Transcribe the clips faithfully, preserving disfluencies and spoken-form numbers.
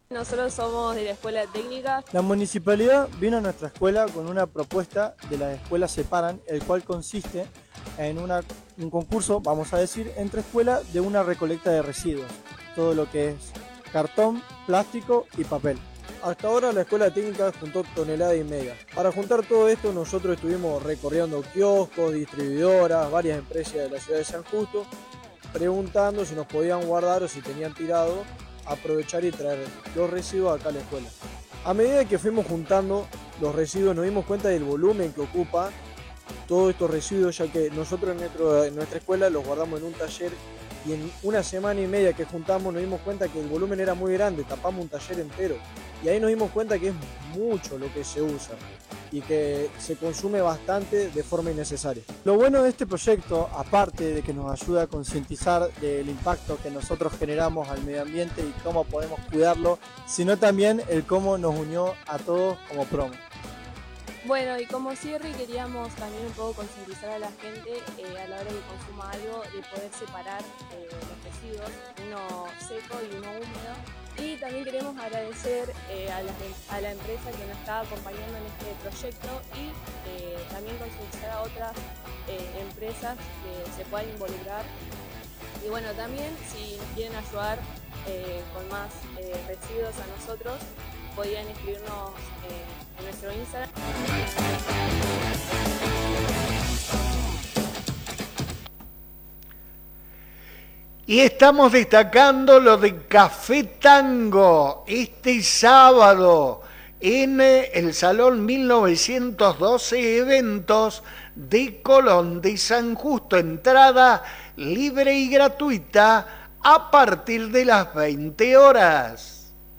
Nosotros somos de la Escuela Técnica. La municipalidad vino a nuestra escuela con una propuesta de las escuelas separan, el cual consiste en una, un concurso, vamos a decir, entre escuelas de una recolecta de residuos, todo lo que es cartón, plástico y papel. Hasta ahora la escuela técnica juntó tonelada y media. Para juntar todo esto nosotros estuvimos recorriendo kioscos, distribuidoras, varias empresas de la ciudad de San Justo, preguntando si nos podían guardar o si tenían tirado, aprovechar y traer los residuos acá a la escuela. A medida que fuimos juntando los residuos nos dimos cuenta del volumen que ocupa todos estos residuos, ya que nosotros en, nuestro, en nuestra escuela los guardamos en un taller y en una semana y media que juntamos nos dimos cuenta que el volumen era muy grande, tapamos un taller entero y ahí nos dimos cuenta que es mucho lo que se usa y que se consume bastante de forma innecesaria. Lo bueno de este proyecto, aparte de que nos ayuda a concientizar del impacto que nosotros generamos al medio ambiente y cómo podemos cuidarlo, sino también el cómo nos unió a todos como promo. Bueno, y como cierre queríamos también un poco concientizar a la gente eh, a la hora que consuma algo de poder separar eh, los residuos, uno seco y uno húmedo. Y también queremos agradecer eh, a, la, a la empresa que nos está acompañando en este proyecto y eh, también concientizar a otras eh, empresas que se puedan involucrar. Y bueno, también si nos quieren ayudar eh, con más eh, residuos a nosotros, podrían escribirnos eh, en nuestro Instagram. Y estamos destacando lo de Café Tango este sábado en el Salón mil novecientos doce Eventos de Colón de San Justo. Entrada libre y gratuita a partir de las veinte horas.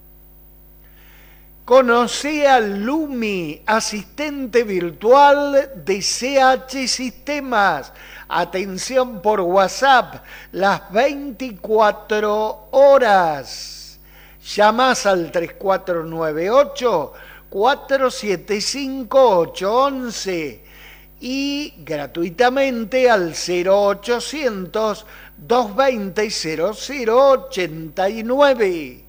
Conoce a Lumi, asistente virtual de C H Sistemas. Atención por WhatsApp, las veinticuatro horas. Llamás al tres cuatro nueve ocho, cuatro siete cinco, ocho uno uno y gratuitamente al cero ochocientos, doscientos veinte, cero cero ochenta y nueve.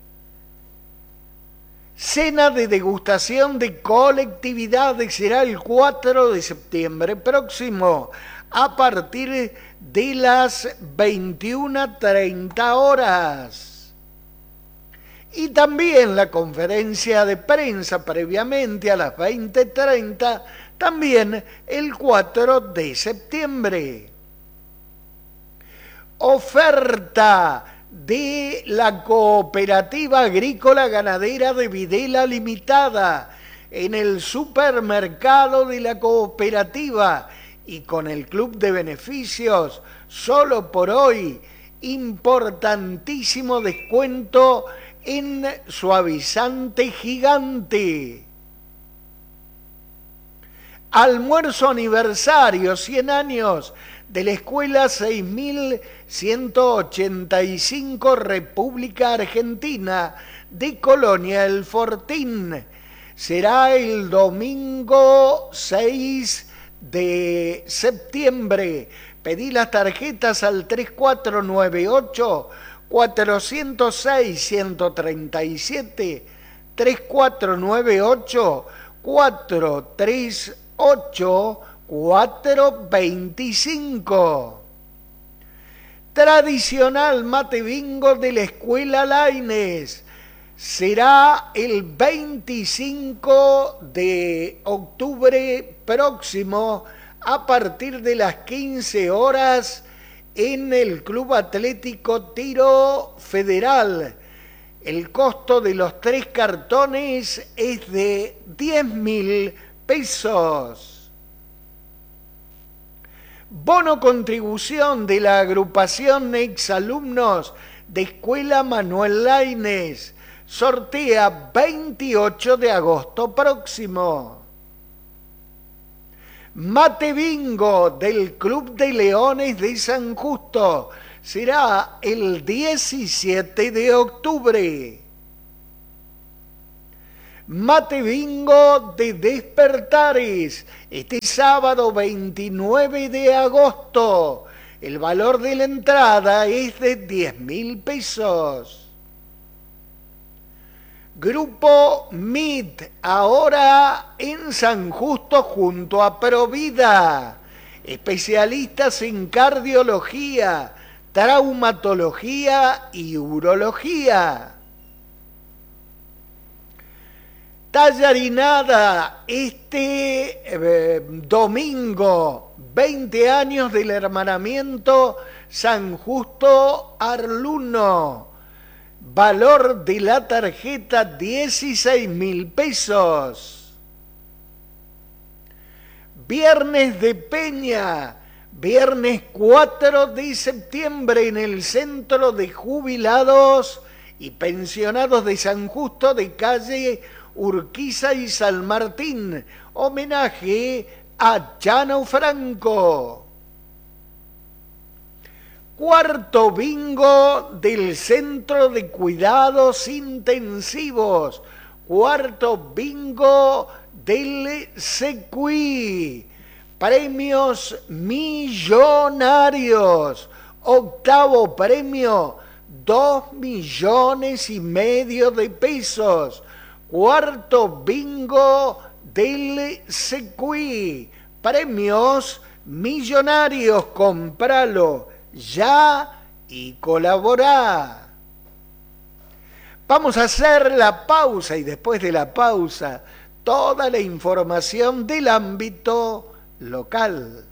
Cena de degustación de colectividades será el cuatro de septiembre próximo a partir de las veintiuna treinta horas. Y también la conferencia de prensa previamente a las veinte treinta, también el cuatro de septiembre. Oferta de la Cooperativa Agrícola Ganadera de Videla Limitada en el supermercado de la cooperativa y con el Club de Beneficios, solo por hoy, importantísimo descuento en suavizante gigante. Almuerzo aniversario, cien años de la Escuela seis mil ciento ochenta y cinco República Argentina de Colonia El Fortín. Será el domingo seis de septiembre. Pedí las tarjetas al tres cuatro nueve ocho, cuatro cero seis, uno tres siete, tres cuatro nueve ocho, cuatro tres ocho, cuatro veinticinco. Tradicional mate bingo de la Escuela Laínez. Será el veinticinco de octubre próximo a partir de las quince horas en el Club Atlético Tiro Federal. El costo de los tres cartones es de diez mil pesos. Bono contribución de la agrupación exalumnos de Escuela Manuel Laínez. Sortea veintiocho de agosto próximo. Mate bingo del Club de Leones de San Justo. Será el diecisiete de octubre. Mate bingo de Despertares, este sábado veintinueve de agosto. El valor de la entrada es de diez mil pesos. Grupo M I T, ahora en San Justo junto a Provida. Especialistas en cardiología, traumatología y urología. Tallarinada, este eh, domingo, veinte años del hermanamiento San Justo Arluno. Valor de la tarjeta dieciséis mil pesos. Viernes de Peña, viernes cuatro de septiembre en el Centro de Jubilados y Pensionados de San Justo de calle Urquiza y San Martín. Homenaje a Chano Franco. Cuarto bingo del Centro de Cuidados Intensivos. Cuarto bingo del Secuí. Premios millonarios. Octavo premio, dos millones y medio de pesos. Cuarto bingo del Secuí. Premios millonarios. Compralo ya y colaborá. Vamos a hacer la pausa y después de la pausa toda la información del ámbito local.